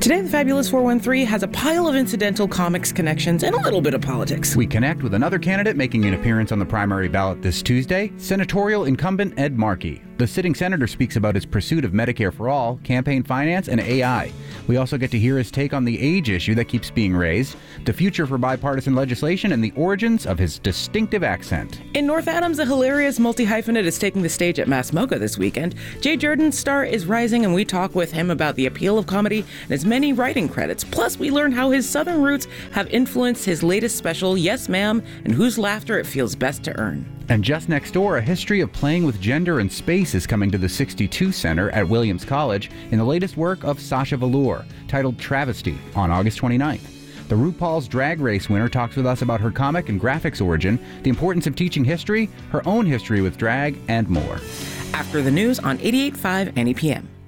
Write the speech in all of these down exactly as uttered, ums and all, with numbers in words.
Today, the Fabulous four one three has a pile of incidental comics connections and a little bit of politics. We connect with another candidate making an appearance on the primary ballot this Tuesday, senatorial incumbent Ed Markey. The sitting senator speaks about his pursuit of Medicare for All, campaign finance, and A I. We also get to hear his take on the age issue that keeps being raised, the future for bipartisan legislation, and the origins of his distinctive accent. In North Adams, a hilarious multi-hyphenate is taking the stage at Mass Mocha this weekend. Jay Jordan's star is rising, and we talk with him about the appeal of comedy and his many writing credits. Plus, we learn how his Southern roots have influenced his latest special, Yes Ma'am, and whose laughter it feels best to earn. And just next door, a history of playing with gender and space is coming to the sixty-two Center at Williams College in the latest work of Sasha Velour, titled Travesty, on August twenty-ninth. The RuPaul's Drag Race winner talks with us about her comic and graphics origin, the importance of teaching history, her own history with drag, and more. After the news on eighty-eight point five N E P M.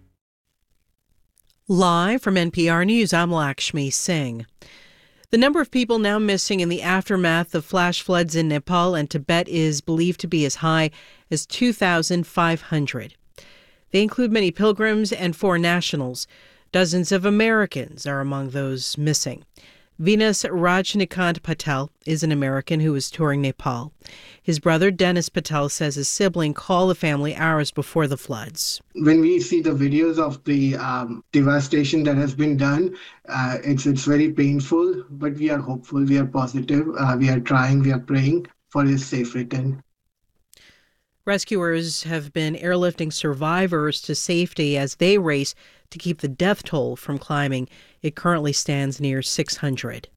Live from N P R News, I'm Lakshmi Singh. The number of people now missing in the aftermath of flash floods in Nepal and Tibet is believed to be as high as two thousand five hundred. They include many pilgrims and foreign nationals. Dozens of Americans are among those missing. Venus Rajnikant Patel is an American who was touring Nepal. His brother, Dennis Patel, says his sibling called the family hours before the floods. When we see the videos of the um, devastation that has been done, uh, it's it's very painful, but we are hopeful, we are positive, uh, we are trying, we are praying for his safe return. Rescuers have been airlifting survivors to safety as they race to keep the death toll from climbing. It currently stands near six hundred.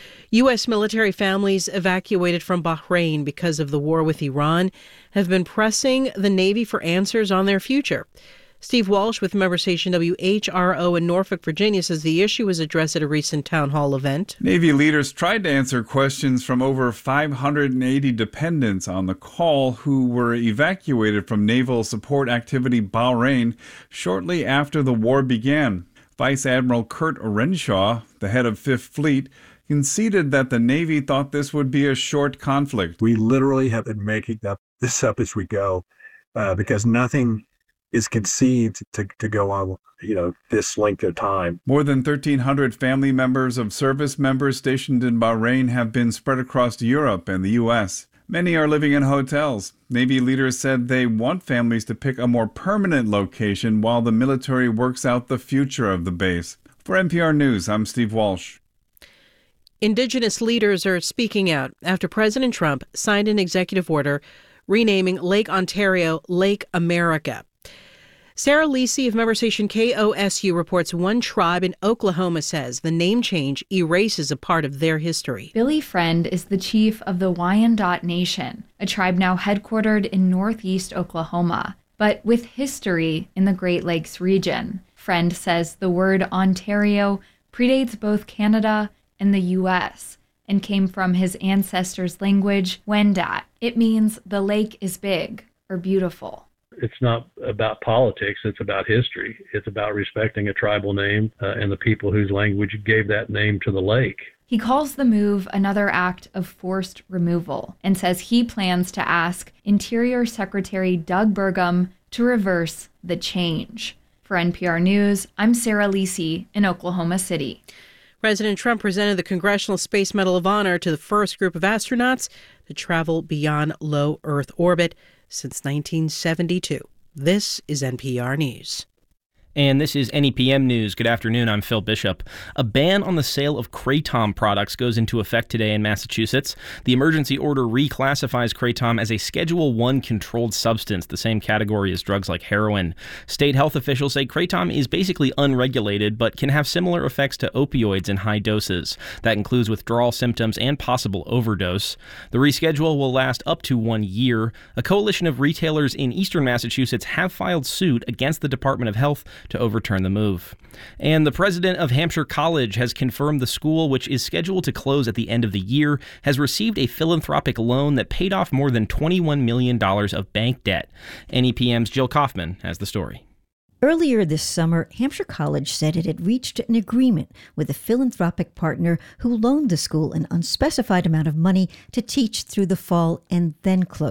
U S military families evacuated from Bahrain because of the war with Iran have been pressing the Navy for answers on their future. Steve Walsh with member station W H R O in Norfolk, Virginia, says the issue was addressed at a recent town hall event. Navy leaders tried to answer questions from over five hundred eighty dependents on the call who were evacuated from Naval Support Activity Bahrain shortly after the war began. Vice Admiral Kurt Renshaw, the head of Fifth Fleet, conceded that the Navy thought this would be a short conflict. We literally have been making up this up as we go uh, because nothing is conceived to, to go on, you know, this length of time. More than thirteen hundred family members of service members stationed in Bahrain have been spread across Europe and the U S. Many are living in hotels. Navy leaders said they want families to pick a more permanent location while the military works out the future of the base. For N P R News, I'm Steve Walsh. Indigenous leaders are speaking out after President Trump signed an executive order renaming Lake Ontario Lake America. Sarah Lisi of member station K O S U reports one tribe in Oklahoma says the name change erases a part of their history. Billy Friend is the chief of the Wyandot Nation, a tribe now headquartered in northeast Oklahoma, but with history in the Great Lakes region. Friend says the word Ontario predates both Canada and the U S and came from his ancestors' language, Wendat. It means the lake is big or beautiful. It's not about politics, it's about history. It's about respecting a tribal name uh, and the people whose language gave that name to the lake. He calls the move another act of forced removal and says he plans to ask Interior Secretary Doug Burgum to reverse the change. For N P R News, I'm Sarah Lisi in Oklahoma City. President Trump presented the Congressional Space Medal of Honor to the first group of astronauts to travel beyond low Earth orbit since nineteen seventy-two. This is N P R News. And this is N E P M News. Good afternoon, I'm Phil Bishop. A ban on the sale of Kratom products goes into effect today in Massachusetts. The emergency order reclassifies Kratom as a Schedule one controlled substance, the same category as drugs like heroin. State health officials say Kratom is basically unregulated, but can have similar effects to opioids in high doses. That includes withdrawal symptoms and possible overdose. The reschedule will last up to one year. A coalition of retailers in eastern Massachusetts have filed suit against the Department of Health to overturn the move. And the president of Hampshire College has confirmed the school, which is scheduled to close at the end of the year, has received a philanthropic loan that paid off more than twenty-one million dollars of bank debt. N E P M's Jill Kaufman has the story. Earlier this summer, Hampshire College said it had reached an agreement with a philanthropic partner who loaned the school an unspecified amount of money to teach through the fall and then close.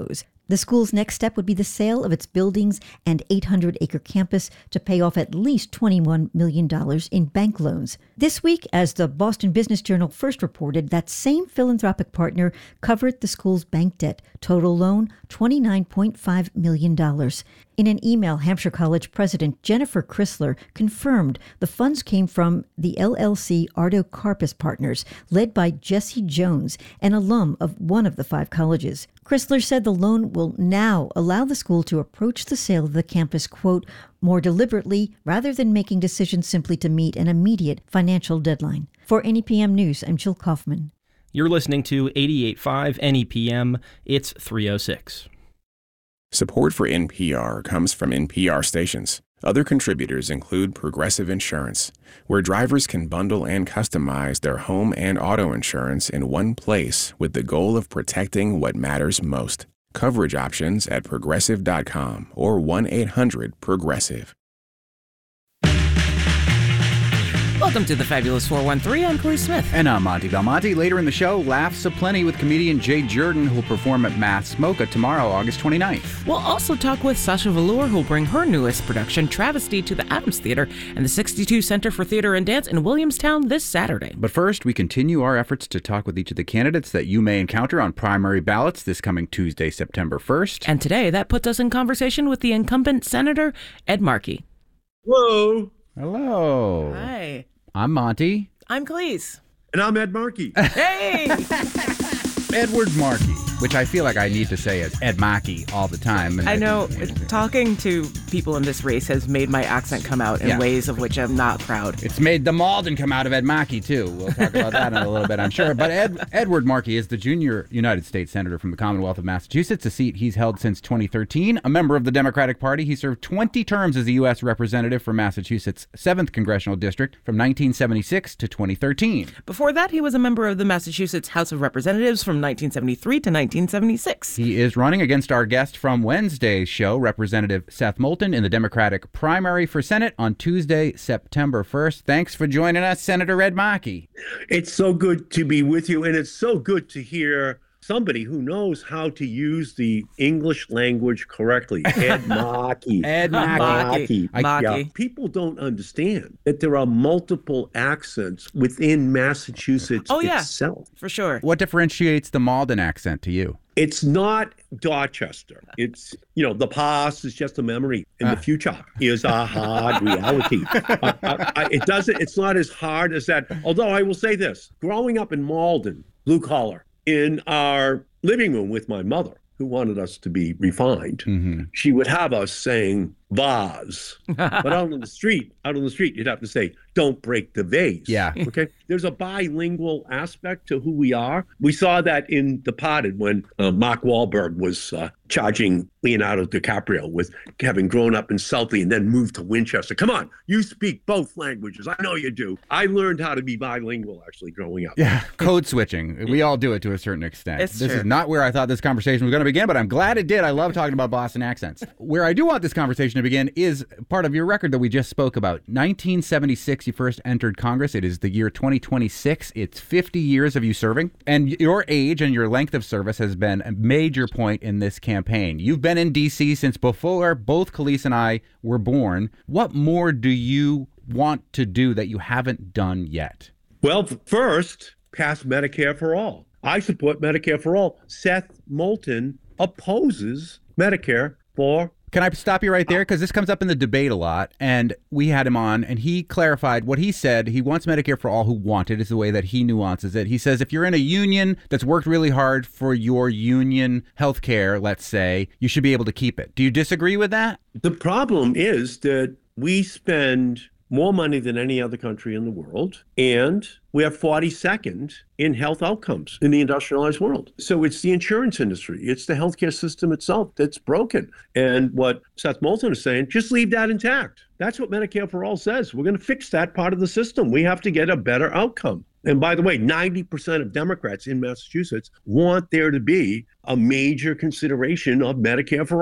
The school's next step would be the sale of its buildings and eight hundred acre campus to pay off at least twenty-one million dollars in bank loans. This week, as the Boston Business Journal first reported, that same philanthropic partner covered the school's bank debt, total loan twenty-nine point five million dollars. In an email, Hampshire College President Jennifer Chrysler confirmed the funds came from the L L C Artocarpus Partners, led by Jesse Jones, an alum of one of the five colleges. Chrysler said the loan will now allow the school to approach the sale of the campus, quote, more deliberately, rather than making decisions simply to meet an immediate financial deadline. For N E P M News, I'm Jill Kaufman. You're listening to eighty-eight point five N E P M. It's three oh six. Support for N P R comes from N P R stations. Other contributors include Progressive Insurance, where drivers can bundle and customize their home and auto insurance in one place with the goal of protecting what matters most. Coverage options at progressive dot com or one eight hundred progressive. Welcome to the Fabulous four one three. I'm Corey Smith. And I'm Monty Belmonte. Later in the show, laughs aplenty with comedian Jay Jordan, who will perform at Mass Mocha tomorrow, August twenty-ninth. We'll also talk with Sasha Velour, who'll bring her newest production, Travesty, to the Adams Theater and the sixty-two Center for Theater and Dance in Williamstown this Saturday. But first, we continue our efforts to talk with each of the candidates that you may encounter on primary ballots this coming Tuesday, September first. And today, that puts us in conversation with the incumbent Senator Ed Markey. Hello. Hello. Hi. I'm Monty. I'm Cleese. And I'm Ed Markey. Hey! Edward Markey, which I feel like I need to say as Ed Markey all the time. And I, I know talking to people in this race has made my accent come out in yeah. ways of which I'm not proud. It's made the Malden come out of Ed Markey, too. We'll talk about that in a little bit, I'm sure. But Ed, Edward Markey is the junior United States Senator from the Commonwealth of Massachusetts, a seat he's held since twenty thirteen. A member of the Democratic Party, he served twenty terms as a U S representative for Massachusetts' seventh Congressional District from nineteen seventy-six to twenty thirteen. Before that, he was a member of the Massachusetts House of Representatives from nineteen seventy-three to nineteen seventy-six. He is running against our guest from Wednesday's show, Representative Seth Moulton, in the Democratic primary for Senate on Tuesday, September first. Thanks for joining us, Senator Ed Markey. It's so good to be with you, and it's so good to hear somebody who knows how to use the English language correctly. Ed Markey. Ed Markey. Yeah, people don't understand that there are multiple accents within Massachusetts oh, yeah, itself. For sure. What differentiates the Malden accent to you? It's not Dorchester. It's, you know, the past is just a memory, and uh. the future is a hard reality. uh, I, I, it doesn't, it's not as hard as that. Although I will say this, growing up in Malden, blue collar, in our living room with my mother, who wanted us to be refined, mm-hmm. she would have us saying vase. But out on the street, out on the street, you'd have to say, don't break the vase. Yeah. Okay. There's a bilingual aspect to who we are. We saw that in Departed when uh, Mark Wahlberg was uh, charging Leonardo DiCaprio with having grown up in Southie and then moved to Winchester. Come on, you speak both languages. I know you do. I learned how to be bilingual actually growing up. Yeah. Code switching. We all do it to a certain extent. It's this true. is not where I thought this conversation was going to begin, but I'm glad it did. I love talking about Boston accents. Where I do want this conversation to begin is part of your record that we just spoke about. nineteen seventy-six, you first entered Congress. It is the year twenty twenty-six. It's fifty years of you serving. And your age and your length of service has been a major point in this campaign. You've been in D C since before both Cleese and I were born. What more do you want to do that you haven't done yet? Well, first, pass Medicare for all. I support Medicare for all. Seth Moulton opposes Medicare for Can I stop you right there? Because this comes up in the debate a lot, and we had him on, and he clarified what he said. He wants Medicare for all who want it, is the way that he nuances it. He says if you're in a union that's worked really hard for your union health care, let's say, you should be able to keep it. Do you disagree with that? The problem is that we spend more money than any other country in the world, and we are forty-second in health outcomes in the industrialized world. So it's the insurance industry, it's the healthcare system itself that's broken. And what Seth Moulton is saying, just leave that intact. That's what Medicare for All says. We're going to fix that part of the system. We have to get a better outcome. And by the way, ninety percent of Democrats in Massachusetts want there to be a major consideration of Medicare for all.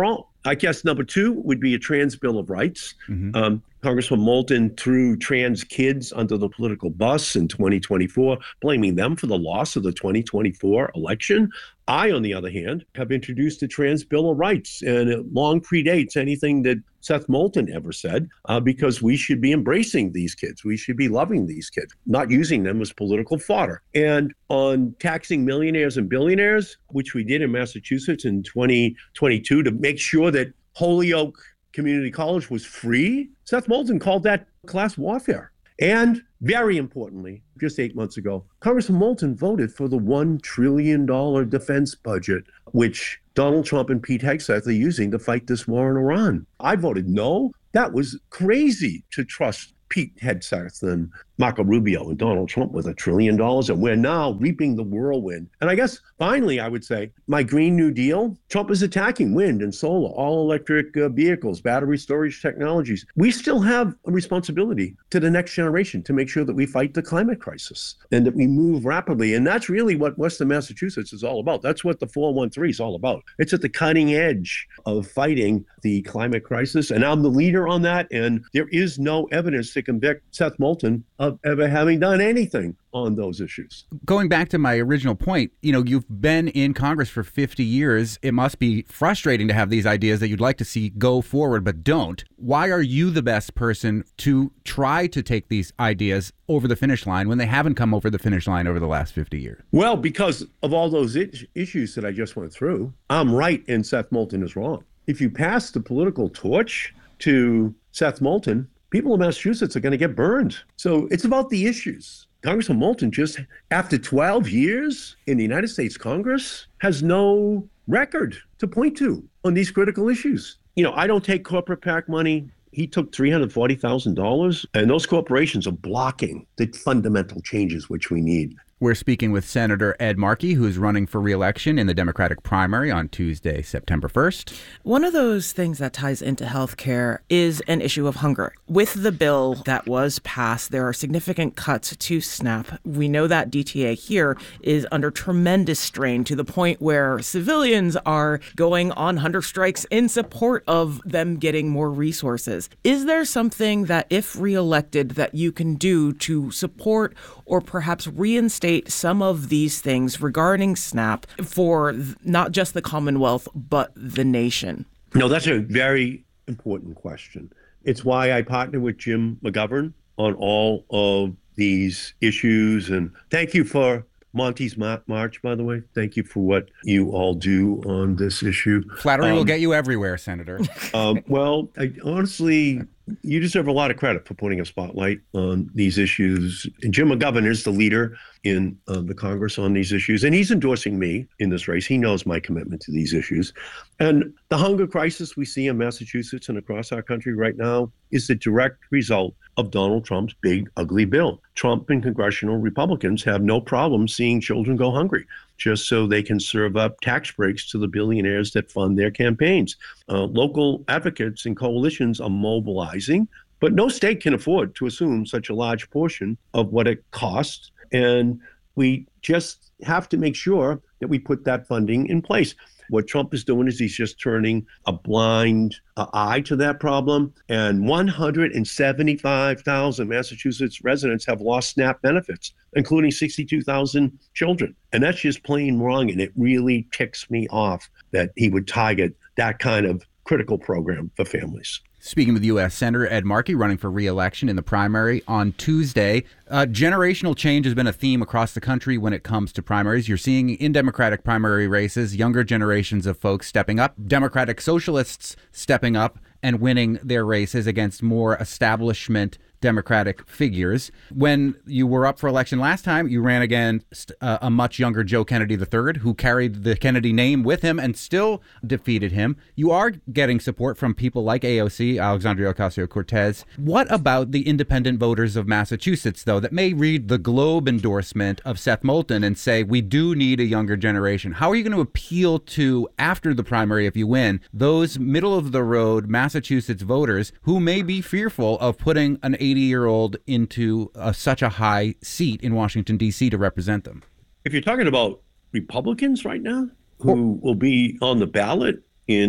I guess number two would be a trans bill of rights. Mm-hmm. Um, Congressman Moulton threw trans kids under the political bus in twenty twenty-four, blaming them for the loss of the twenty twenty-four election. I, on the other hand, have introduced a trans bill of rights, and it long predates anything that Seth Moulton ever said, uh, because we should be embracing these kids. We should be loving these kids, not using them as political fodder. And on taxing millionaires and billionaires, which we did in Massachusetts in twenty twenty-two to make sure that Holyoke Community College was free, Seth Moulton called that class warfare. And very importantly, just eight months ago, Congressman Moulton voted for the one trillion dollars defense budget, which Donald Trump and Pete Hegseth are using to fight this war in Iran. I voted no. That was crazy to trust Pete Hegseth and Marco Rubio and Donald Trump with a trillion dollars, and we're now reaping the whirlwind. And I guess finally, I would say my Green New Deal, Trump is attacking wind and solar, all electric uh, vehicles, battery storage technologies. We still have a responsibility to the next generation to make sure that we fight the climate crisis and that we move rapidly. And that's really what Western Massachusetts is all about. That's what the four one three is all about. It's at the cutting edge of fighting the climate crisis. And I'm the leader on that. And there is no evidence to convict Seth Moulton of ever having done anything on those issues. Going back to my original point, you know, you've been in Congress for fifty years. It must be frustrating to have these ideas that you'd like to see go forward, but don't. Why are you the best person to try to take these ideas over the finish line when they haven't come over the finish line over the last fifty years? Well, because of all those is- issues that I just went through, I'm right and Seth Moulton is wrong. If you pass the political torch to Seth Moulton, people in Massachusetts are going to get burned. So it's about the issues. Congressman Moulton just, after twelve years in the United States Congress, has no record to point to on these critical issues. You know, I don't take corporate PAC money. He took three hundred forty thousand dollars, and those corporations are blocking the fundamental changes which we need. We're speaking with Senator Ed Markey, who's running for re-election in the Democratic primary on Tuesday, September first. One of those things that ties into healthcare is an issue of hunger. With the bill that was passed, there are significant cuts to SNAP. We know that D T A here is under tremendous strain to the point where civilians are going on hunger strikes in support of them getting more resources. Is there something that, if re-elected, that you can do to support or perhaps reinstate some of these things regarding SNAP for not just the Commonwealth, but the nation? No, that's a very important question. It's why I partner with Jim McGovern on all of these issues. And thank you for Monty's March, by the way. Thank you for what you all do on this issue. Flattery um, will get you everywhere, Senator. um, well, I, honestly, you deserve a lot of credit for putting a spotlight on these issues. And Jim McGovern is the leader in uh, the Congress on these issues, and he's endorsing me in this race. He knows my commitment to these issues. And the hunger crisis we see in Massachusetts and across our country right now is the direct result of Donald Trump's big, ugly bill. Trump and congressional Republicans have no problem seeing children go hungry, just so they can serve up tax breaks to the billionaires that fund their campaigns. Uh, local advocates and coalitions are mobilizing, but no state can afford to assume such a large portion of what it costs. And we just have to make sure that we put that funding in place. What Trump is doing is he's just turning a blind uh, eye to that problem. And one hundred seventy-five thousand Massachusetts residents have lost SNAP benefits, including sixty-two thousand children. And that's just plain wrong. And it really ticks me off that he would target that kind of critical program for families. Speaking with U S Senator Ed Markey, running for re-election in the primary on Tuesday. Uh, generational change has been a theme across the country when it comes to primaries. You're seeing in Democratic primary races, younger generations of folks stepping up, Democratic socialists stepping up and winning their races against more establishment Democratic figures. When you were up for election last time, you ran against uh, a much younger Joe Kennedy the third, who carried the Kennedy name with him and still defeated him. You are getting support from people like A O C, Alexandria Ocasio-Cortez. What about the independent voters of Massachusetts, though, that may read the Globe endorsement of Seth Moulton and say, we do need a younger generation? How are you going to appeal to, after the primary, if you win, those middle-of-the-road Massachusetts voters who may be fearful of putting an eighty-year-old into uh, such a high seat in Washington, D C to represent them? If you're talking about Republicans right now who will be on the ballot in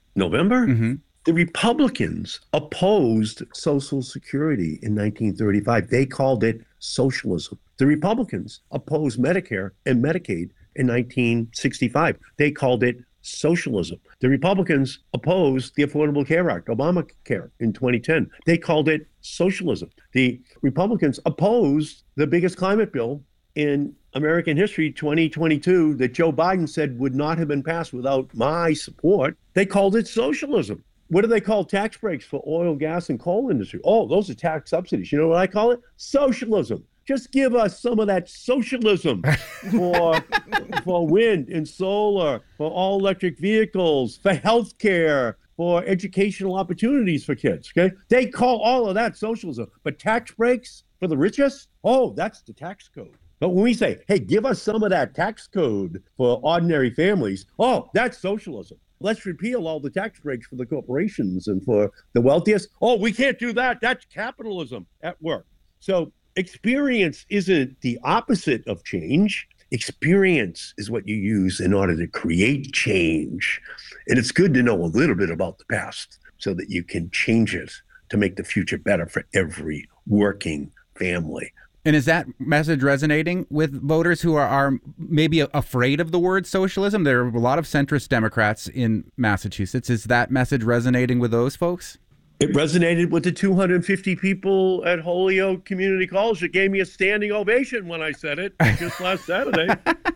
November? Mm-hmm. The Republicans opposed Social Security in nineteen thirty-five. They called it socialism. The Republicans opposed Medicare and Medicaid in nineteen sixty-five. They called it socialism. The Republicans opposed the Affordable Care Act, Obamacare, in twenty ten. They called it socialism. The Republicans opposed the biggest climate bill in American history, twenty twenty-two, that Joe Biden said would not have been passed without my support. They called it socialism. What do they call tax breaks for oil, gas, and coal industry? Oh, those are tax subsidies. You know what I call it? Socialism. Just give us some of that socialism for, for wind and solar, for all electric vehicles, for healthcare, for educational opportunities for kids, okay? They call all of that socialism. But tax breaks for the richest? Oh, that's the tax code. But when we say, hey, give us some of that tax code for ordinary families, oh, that's socialism. Let's repeal all the tax breaks for the corporations and for the wealthiest. Oh, we can't do that. That's capitalism at work. So experience isn't the opposite of change. Experience is what you use in order to create change. And it's good to know a little bit about the past so that you can change it to make the future better for every working family. And is that message resonating with voters who are, are maybe afraid of the word socialism? There are a lot of centrist Democrats in Massachusetts. Is that message resonating with those folks? It resonated with the two hundred fifty people at Holyoke Community College that gave me a standing ovation when I said it just last Saturday.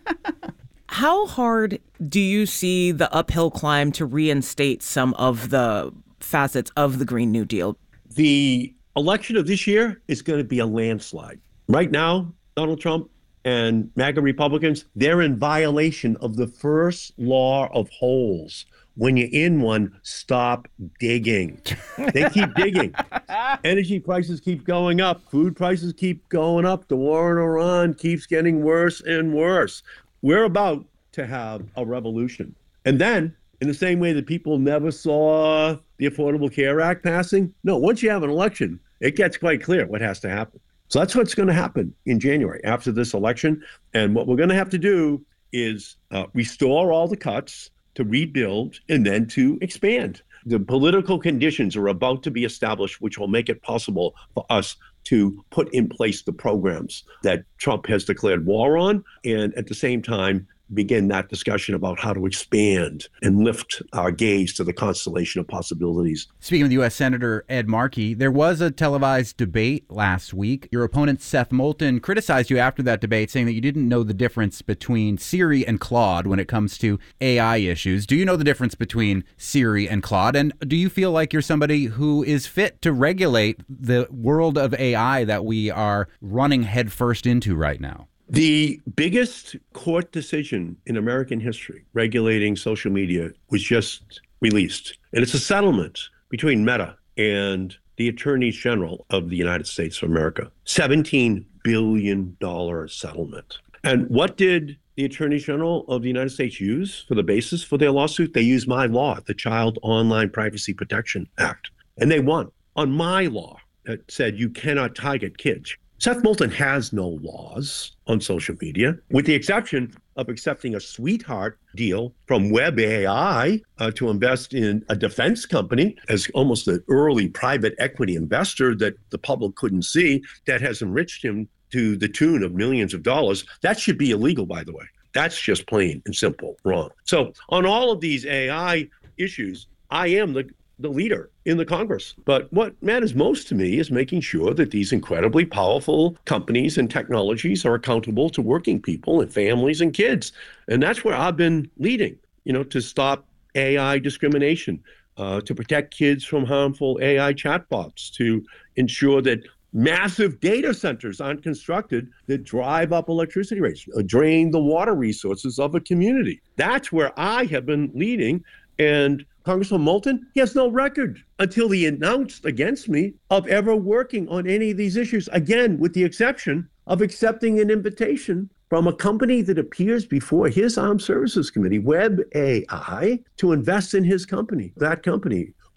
How hard do you see the uphill climb to reinstate some of the facets of the Green New Deal? The election of this year is going to be a landslide. Right now, Donald Trump and MAGA Republicans, they're in violation of the first law of holes. When you're in one, stop digging. They keep digging. Energy prices keep going up. Food prices keep going up. The war in Iran keeps getting worse and worse. We're about to have a revolution. And then, in the same way that people never saw the Affordable Care Act passing, no, once you have an election, it gets quite clear what has to happen. So that's what's going to happen in January after this election. And what we're going to have to do is uh, restore all the cuts, to rebuild, and then to expand. The political conditions are about to be established, which will make it possible for us to put in place the programs that Trump has declared war on, and at the same time, begin that discussion about how to expand and lift our gaze to the constellation of possibilities. Speaking with U S Senator Ed Markey, there was a televised debate last week. Your opponent, Seth Moulton, criticized you after that debate, saying that you didn't know the difference between Siri and Claude when it comes to A I issues. Do you know the difference between Siri and Claude? And do you feel like you're somebody who is fit to regulate the world of A I that we are running headfirst into right now? The biggest court decision in American history regulating social media was just released. And it's a settlement between Meta and the Attorneys General of the United States of America. seventeen billion dollars settlement. And what did the Attorney General of the United States use for the basis for their lawsuit? They used my law, the Child Online Privacy Protection Act. And they won on my law that said you cannot target kids. Seth Moulton has no laws on social media, with the exception of accepting a sweetheart deal from Web A I uh, to invest in a defense company as almost an early private equity investor that the public couldn't see, that has enriched him to the tune of millions of dollars. That should be illegal, by the way. That's just plain and simple wrong. So on all of these A I issues, I am the the leader in the Congress. But what matters most to me is making sure that these incredibly powerful companies and technologies are accountable to working people and families and kids. And that's where I've been leading, you know, to stop A I discrimination, uh, to protect kids from harmful A I chatbots, to ensure that massive data centers aren't constructed that drive up electricity rates, uh, drain the water resources of a community. That's where I have been leading. And Congressman Moulton, he has no record until he announced against me of ever working on any of these issues, again, with the exception of accepting an invitation from a company that appears before his Armed Services Committee, Web A I, to invest in his company. That company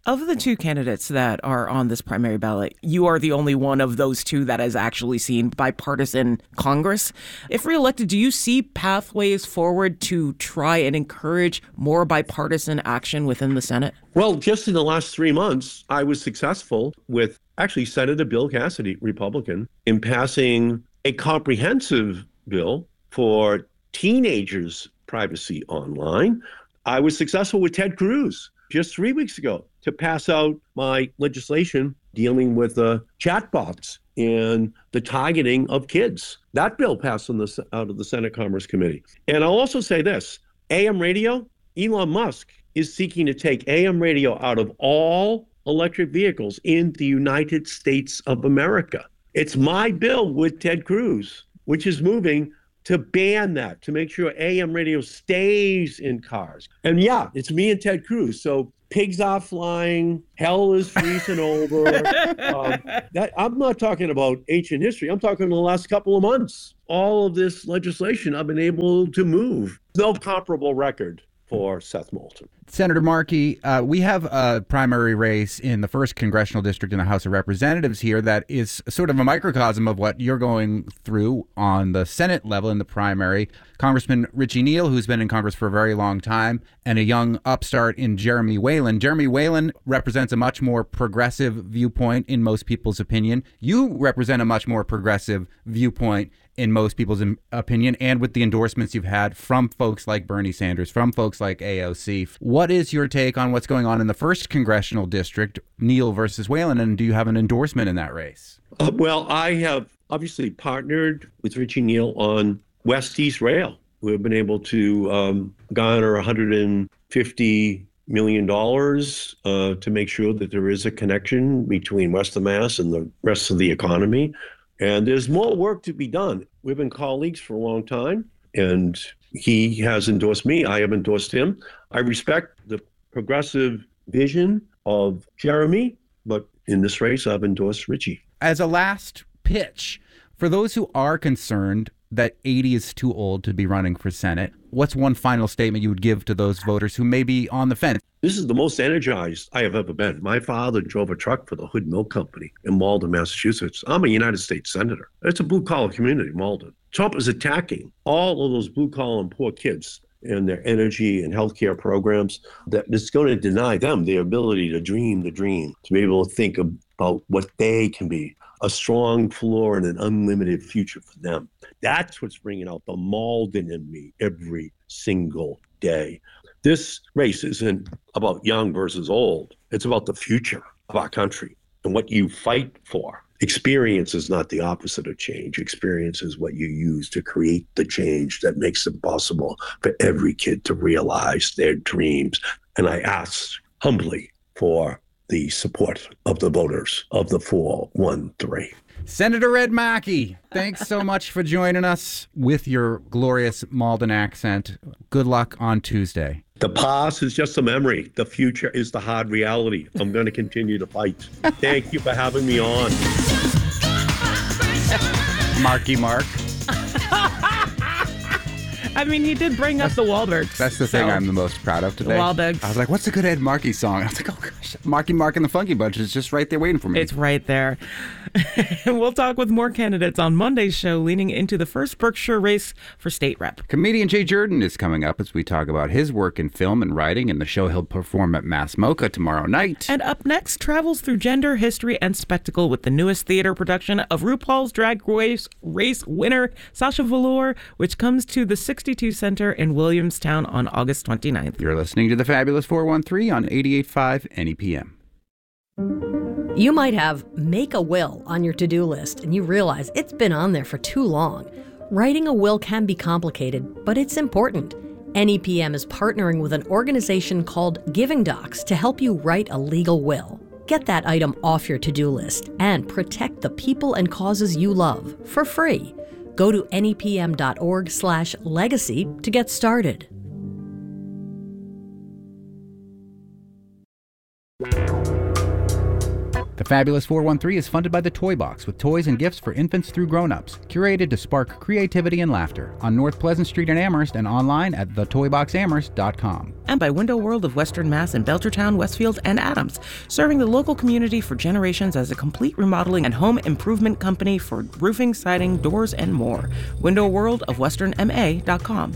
Of the two candidates that are on this primary ballot, you are the only one of those two that has actually seen bipartisan Congress. If reelected, do you see pathways forward to try and encourage more bipartisan action within the Senate? Well, just in the last three months, I was successful with actually Senator Bill Cassidy, Republican, in passing a comprehensive bill for teenagers' privacy online. I was successful with Ted Cruz just three weeks ago to pass out my legislation dealing with the uh, chatbots and the targeting of kids. That bill passed on the, out of the Senate Commerce Committee. And I'll also say this, A M radio, Elon Musk is seeking to take A M radio out of all electric vehicles in the United States of America. It's my bill with Ted Cruz, which is moving to ban that, to make sure A M radio stays in cars. And yeah, it's me and Ted Cruz. So pigs are flying, hell is freezing over. Um, that, I'm not talking about ancient history. I'm talking the last couple of months. All of this legislation I've been able to move. No comparable record for Seth Moulton. Senator Markey, uh, we have a primary race in the first congressional district in the House of Representatives here that is sort of a microcosm of what you're going through on the Senate level in the primary. Congressman Richie Neal, who's been in Congress for a very long time, and a young upstart in Jeremy Whalen. Jeremy Whalen represents a much more progressive viewpoint in most people's opinion. You represent a much more progressive viewpoint in most people's opinion, and with the endorsements you've had from folks like Bernie Sanders, from folks like A O C. What is your take on what's going on in the first congressional district, Neal versus Whalen, and do you have an endorsement in that race? Uh, well, I have obviously partnered with Richie Neal on West East Rail. We've been able to um, garner one hundred fifty million dollars uh, to make sure that there is a connection between Western Mass and the rest of the economy. And there's more work to be done. We've been colleagues for a long time, and he has endorsed me. I have endorsed him. I respect the progressive vision of Jeremy, but in this race, I've endorsed Richie. As a last pitch, for those who are concerned that eighty is too old to be running for Senate, what's one final statement you would give to those voters who may be on the fence? This is the most energized I have ever been. My father drove a truck for the Hood Milk Company in Malden, Massachusetts. I'm a United States Senator. It's a blue-collar community, Malden. Trump is attacking all of those blue-collar and poor kids and their energy and healthcare programs that is going to deny them the ability to dream the dream, to be able to think about what they can be, a strong floor and an unlimited future for them. That's what's bringing out the Malden in me every single day. This race isn't about young versus old. It's about the future of our country and what you fight for. Experience is not the opposite of change. Experience is what you use to create the change that makes it possible for every kid to realize their dreams. And I ask humbly for the support of the voters of the four one three. Senator Ed Markey, thanks so much for joining us with your glorious Malden accent. Good luck on Tuesday. The past is just a memory. The future is the hard reality. I'm going to continue to fight. Thank you for having me on. Marky Mark. I mean, he did bring up the Wahlbergs. That's the so. thing I'm the most proud of today. The Wahlbergs. I was like, what's a good Ed Markey song? I was like, oh gosh, Marky Mark and the Funky Bunch is just right there waiting for me. It's right there. We'll talk with more candidates on Monday's show leaning into the first Berkshire race for state rep. Comedian Jay Jordan is coming up as we talk about his work in film and writing and the show he'll perform at Mass MoCA tomorrow night. And up next, travels through gender, history, and spectacle with the newest theater production of RuPaul's Drag Race, race winner Sasha Velour, which comes to the sixty-two Center in Williamstown on August twenty-ninth. You're listening to the Fabulous four one three on eighty-eight point five N E P M. You might have make a will on your to-do list and you realize it's been on there for too long. Writing a will can be complicated, but it's important. N E P M is partnering with an organization called Giving Docs to help you write a legal will. Get that item off your to-do list and protect the people and causes you love for free. Go to nepm.org slash legacy to get started. The Fabulous four one three is funded by the Toy Box, with toys and gifts for infants through grown-ups, curated to spark creativity and laughter, on North Pleasant Street in Amherst and online at the toy box amherst dot com. And by Window World of Western Mass in Belchertown, Westfield, and Adams, serving the local community for generations as a complete remodeling and home improvement company for roofing, siding, doors, and more. Window World of Western M A dot com.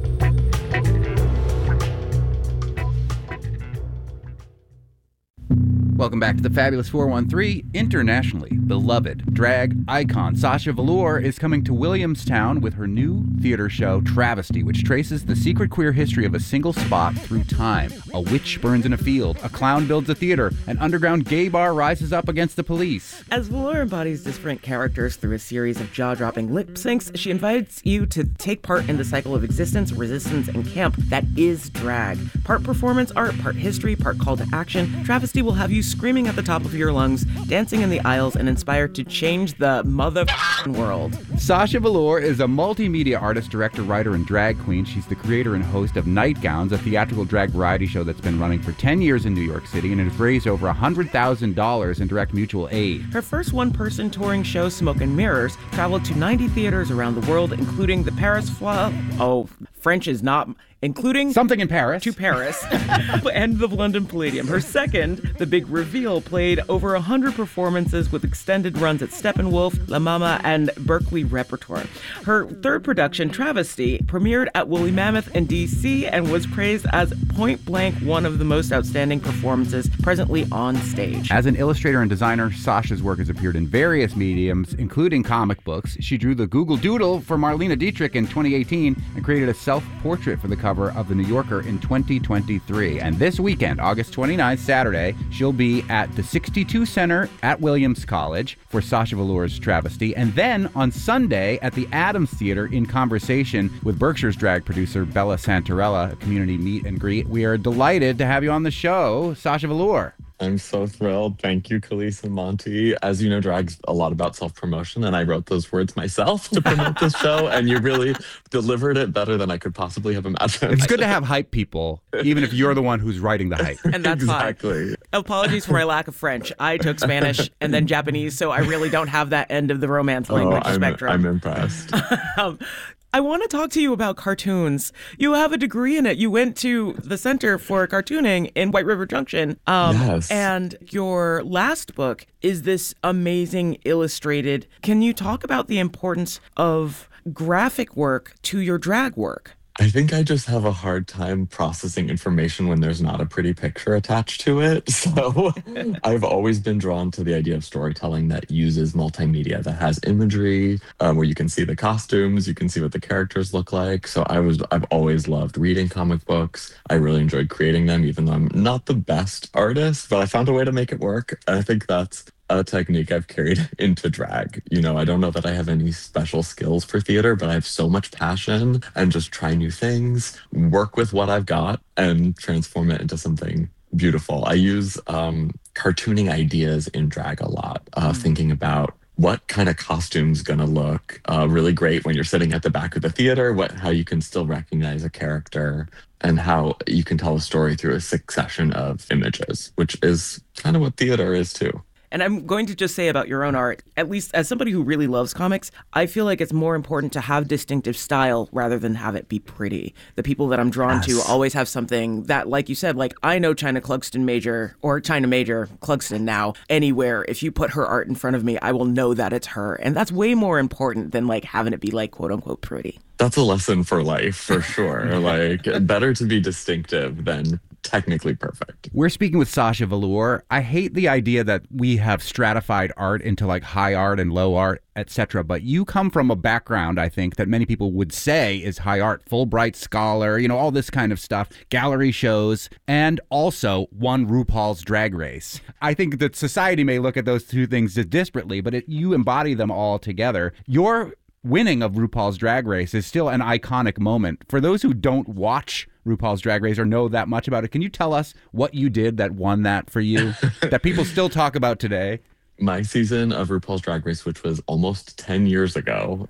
Welcome back to the Fabulous four one three. Internationally beloved drag icon Sasha Velour is coming to Williamstown with her new theater show, Travesty, which traces the secret queer history of a single spot through time. A witch burns in a field, a clown builds a theater, an underground gay bar rises up against the police. As Velour embodies different characters through a series of jaw-dropping lip syncs, she invites you to take part in the cycle of existence, resistance, and camp that is drag. Part performance art, part history, part call to action, Travesty will have you screaming at the top of your lungs, dancing in the aisles, and inspired to change the mother world. Sasha Velour is a multimedia artist, director, writer, and drag queen. She's the creator and host of Nightgowns, a theatrical drag variety show that's been running for ten years in New York City and has raised over one hundred thousand dollars in direct mutual aid. Her first one-person touring show, Smoke and Mirrors, traveled to ninety theaters around the world, including the Paris Fla... Oh, French is not... including... Something in Paris. To Paris. And the London Palladium. Her second, The Big Reveal, played over one hundred performances with extended runs at Steppenwolf, La Mama, and Berkeley Repertoire. Her third production, Travesty, premiered at Woolly Mammoth in D C and was praised as point-blank one of the most outstanding performances presently on stage. As an illustrator and designer, Sasha's work has appeared in various mediums, including comic books. She drew the Google Doodle for Marlene Dietrich in twenty eighteen and created a self-portrait for the cover of The New Yorker in twenty twenty-three. And this weekend, August twenty-ninth, Saturday, she'll be at the sixty-two Center at Williams College for Sasha Velour's Travesty. And then on Sunday at the Adams Theater in conversation with Berkshire's drag producer Bella Santarella, a community meet and greet. We are delighted to have you on the show, Sasha Velour. I'm so thrilled. Thank you, Khalees and Monty. As you know, drag's a lot about self-promotion, and I wrote those words myself to promote this show, and you really delivered it better than I could possibly have imagined. It's good to have hype people, even if you're the one who's writing the hype. And that's exactly. fine. Apologies for my lack of French. I took Spanish and then Japanese, so I really don't have that end of the romance language oh, I'm, spectrum. I'm impressed. um, I want to talk to you about cartoons. You have a degree in it. You went to the Center for Cartooning in White River Junction. Um, yes. And your last book is this amazing illustrated. Can you talk about the importance of graphic work to your drag work? I think I just have a hard time processing information when there's not a pretty picture attached to it. So I've always been drawn to the idea of storytelling that uses multimedia, that has imagery, um, where you can see the costumes, you can see what the characters look like. So I was, I've always loved reading comic books. I really enjoyed creating them, even though I'm not the best artist, but I found a way to make it work. And I think that's a technique I've carried into drag. You know, I don't know that I have any special skills for theater, but I have so much passion and just try new things, work with what I've got and transform it into something beautiful. I use um, cartooning ideas in drag a lot, uh, mm. thinking about what kind of costume's gonna look uh, really great when you're sitting at the back of the theater, what how you can still recognize a character, and how you can tell a story through a succession of images, which is kind of what theater is too. And I'm going to just say about your own art, at least as somebody who really loves comics, I feel like it's more important to have distinctive style rather than have it be pretty. The people that I'm drawn yes. to always have something that, like you said, like I know China Clugston Major, or China Major Clugston now, anywhere. If you put her art in front of me, I will know that it's her. And that's way more important than like having it be like quote unquote pretty. That's a lesson for life, for sure. Like, better to be distinctive than technically perfect. We're speaking with Sasha Velour. I hate the idea that we have stratified art into like high art and low art, et cetera. But you come from a background, I think, that many people would say is high art, Fulbright scholar, you know, all this kind of stuff, gallery shows, and also won RuPaul's Drag Race. I think that society may look at those two things disparately, but it, you embody them all together. Your winning of RuPaul's Drag Race is still an iconic moment. For those who don't watch RuPaul's Drag Race or know that much about it, can you tell us what you did that won that for you, that people still talk about today? My season of RuPaul's Drag Race, which was almost ten years ago,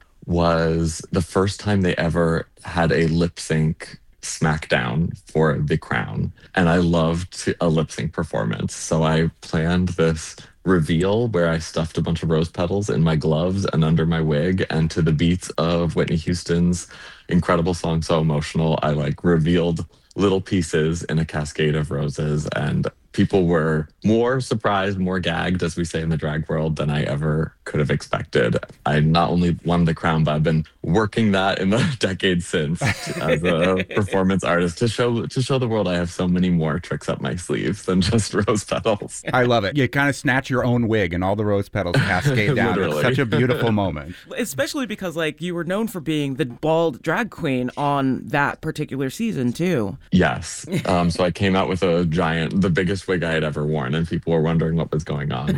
was the first time they ever had a lip sync SmackDown for the crown. And I loved a lip sync performance. So I planned this reveal where I stuffed a bunch of rose petals in my gloves and under my wig, and to the beats of Whitney Houston's incredible song So Emotional, I like revealed little pieces in a cascade of roses, and people were more surprised, more gagged, as we say in the drag world, than I ever could have expected. I not only won the crown, but I've been working that in the decades since as a performance artist to show to show the world I have so many more tricks up my sleeves than just rose petals. I love it. You kind of snatch your own wig and all the rose petals cascade down. It's such a beautiful moment. Especially because, like, you were known for being the bald drag queen on that particular season, too. Yes. Um, so I came out with a giant, the biggest wig I had ever worn, and people were wondering what was going on.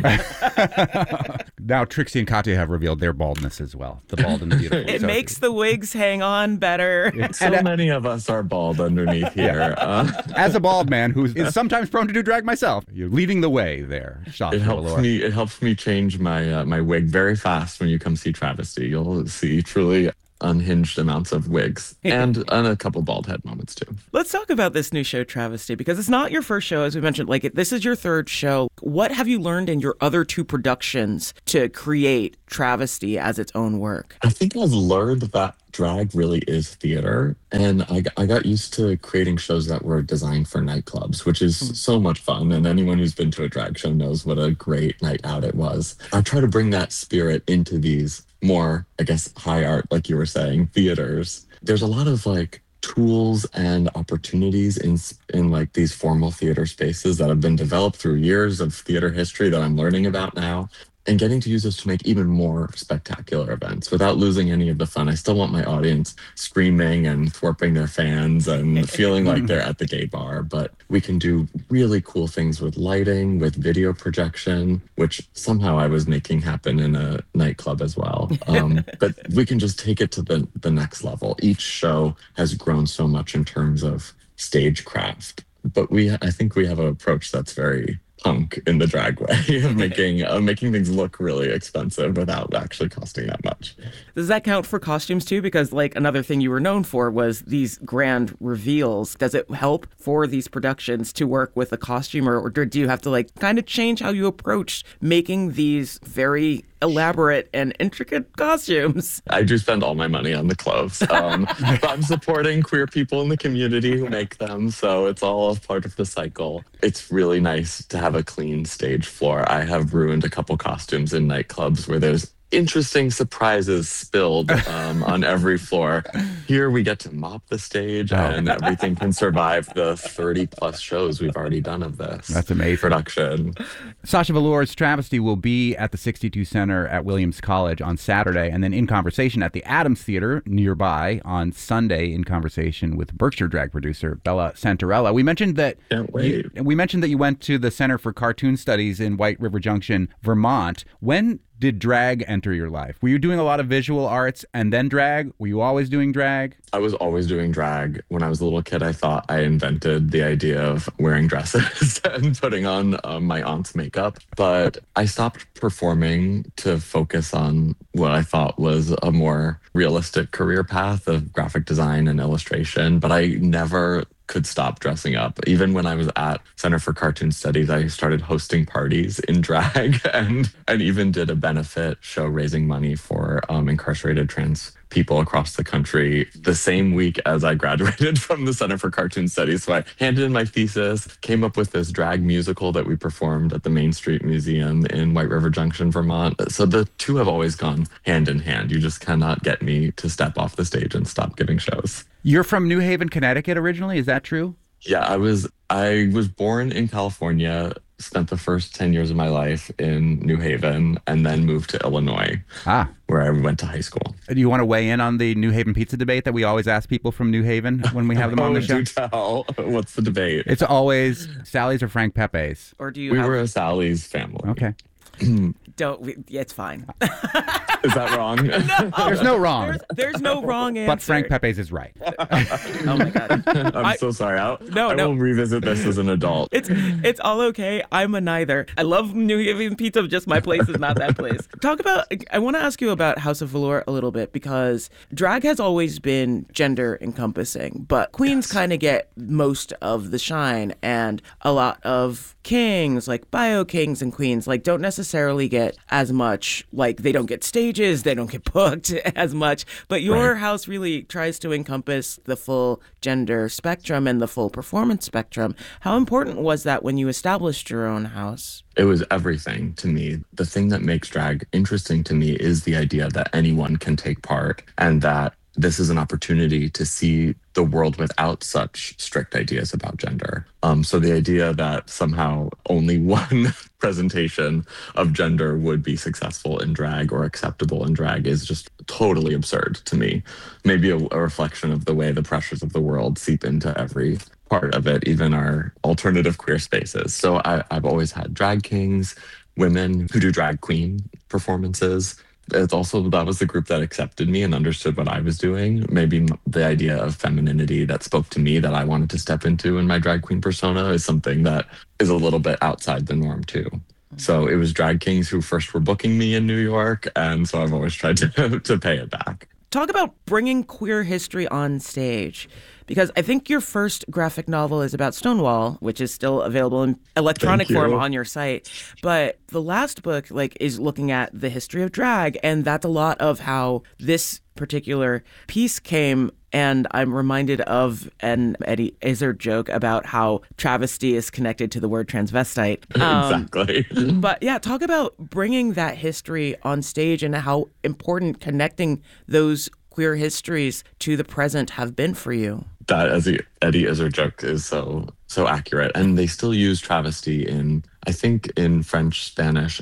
Now Trixie and Katya have revealed their baldness as well. The bald and the beautiful. It so makes the wigs hang on better. So many of us are bald underneath here. Uh, As a bald man who is sometimes prone to do drag myself, you're leading the way there. It helps Velour. me. It helps me change my uh, my wig very fast when you come see Travesty. You'll see truly unhinged amounts of wigs and, and a couple bald head moments too. Let's talk about this new show, Travesty, because it's not your first show, as we mentioned. Like, it, this is your third show. What have you learned in your other two productions to create Travesty as its own work? I think I've learned that drag really is theater, and I, I got used to creating shows that were designed for nightclubs, which is mm. so much fun, and anyone who's been to a drag show knows what a great night out it was. I try to bring that spirit into these more, I guess, high art, like you were saying, theaters. There's a lot of like tools and opportunities in in like these formal theater spaces that have been developed through years of theater history that I'm learning about now, and getting to use those to make even more spectacular events without losing any of the fun. I still want my audience screaming and thwarping their fans and feeling like they're at the gay bar, but we can do really cool things with lighting, with video projection, which somehow I was making happen in a nightclub as well. Um, but we can just take it to the, the next level. Each show has grown so much in terms of stagecraft, but we I think we have an approach that's very punk in the drag way of making uh, making things look really expensive without actually costing that much. Does that count for costumes too? Because like another thing you were known for was these grand reveals. Does it help for these productions to work with a costumer, or do you have to like kind of change how you approach making these very elaborate and intricate costumes? I do spend all my money on the clothes. Um, but I'm supporting queer people in the community who make them, so it's all a part of the cycle. It's really nice to have a clean stage floor. I have ruined a couple costumes in nightclubs where there's interesting surprises spilled um, on every floor. Here we get to mop the stage and everything can survive the thirty plus shows we've already done of this. That's amazing. Production. Sasha Velour's Travesty will be at the sixty-two Center at Williams College on Saturday, and then In Conversation at the Adams Theater nearby on Sunday, in conversation with Berkshire drag producer Bella Santarella. We mentioned that Can't wait. You, we mentioned that you went to the Center for Cartoon Studies in White River Junction, Vermont. When did drag enter your life? Were you doing a lot of visual arts and then drag? Were you always doing drag? I was always doing drag. When I was a little kid, I thought I invented the idea of wearing dresses and putting on um, my aunt's makeup. But I stopped performing to focus on what I thought was a more realistic career path of graphic design and illustration. But I never could stop dressing up. Even when I was at Center for Cartoon Studies, I started hosting parties in drag and, and even did a benefit show raising money for um, incarcerated trans people across the country the same week as I graduated from the Center for Cartoon Studies. So I handed in my thesis, came up with this drag musical that we performed at the Main Street Museum in White River Junction, Vermont. So the two have always gone hand in hand. You just cannot get me to step off the stage and stop giving shows. You're from New Haven, Connecticut originally, is that true? Yeah, I was I was born in California, spent the first ten years of my life in New Haven, and then moved to Illinois, ah. where I went to high school. Do you want to weigh in on the New Haven pizza debate that we always ask people from New Haven when we have them oh, on the show? Do tell. What's the debate? It's always Sally's or Frank Pepe's. Or do you We have... were a Sally's family. Okay. Don't. We, it's fine. Is that wrong? No, There's no wrong. There's, there's no wrong answer. But Frank Pepe's is right. Oh my God. I'm I, so sorry. I'll, no, I no. will revisit this as an adult. It's it's all okay. I'm a neither. I love New Haven pizza. Just my place is not that place. Talk about. I want to ask you about House of Velour a little bit because drag has always been gender encompassing, but queens yes. kind of get most of the shine, and a lot of kings, like bio kings and queens, like don't necessarily get as much. Like they don't get stages, they don't get booked as much. But your right. house really tries to encompass the full gender spectrum and the full performance spectrum. How important was that when you established your own house? It was everything to me. The thing that makes drag interesting to me is the idea that anyone can take part and that this is an opportunity to see the world without such strict ideas about gender. Um, so the idea that somehow only one presentation of gender would be successful in drag or acceptable in drag is just totally absurd to me. Maybe a, a reflection of the way the pressures of the world seep into every part of it, even our alternative queer spaces. So I, I've always had drag kings, women who do drag queen performances. It's also, that was the group that accepted me and understood what I was doing. Maybe the idea of femininity that spoke to me that I wanted to step into in my drag queen persona is something that is a little bit outside the norm too. So it was drag kings who first were booking me in New York. And so I've always tried to, to pay it back. Talk about bringing queer history on stage, because I think your first graphic novel is about Stonewall, which is still available in electronic form on your site. But the last book, like, is looking at the history of drag, and that's a lot of how this particular piece came. And I'm reminded of an Eddie Izzard joke about how travesty is connected to the word transvestite. Um, exactly. But yeah, talk about bringing that history on stage and how important connecting those queer histories to the present have been for you. That as the Eddie Izzard joke is so so accurate, and they still use travesty in, I think, in French, Spanish,